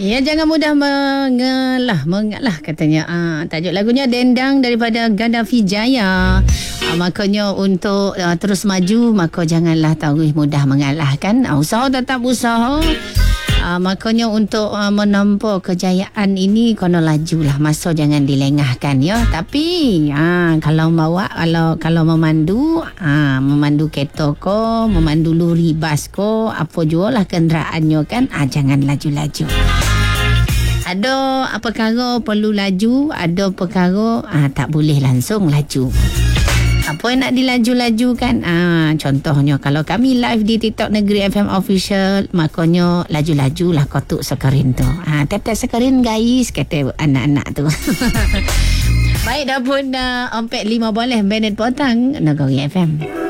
Ya, jangan mudah mengalah katanya. Tajuk lagunya Dendang daripada Gaddafi Jaya. Makanya untuk terus maju, maka janganlah tahu mudah mengalah kan. Usaha tetap usaha. Makanya untuk menempuh kejayaan ini kena lajulah, masa jangan dilengahkan ya. Tapi kalau kalau memandu kereta ko, memandu lori bas ko, apa jualah kenderaannya kan, jangan laju-laju. Ada perkara perlu laju, ada perkara tak boleh langsung laju. Apa yang nak dilaju-lajukan? Contohnya kalau kami live di TikTok Negeri FM Official, makanya laju-lajulah kotuk sekerin tu. Tap-tap sekerin guys, kata anak-anak tu. Baik, dah pun 4.5 boleh minit potong Negeri FM.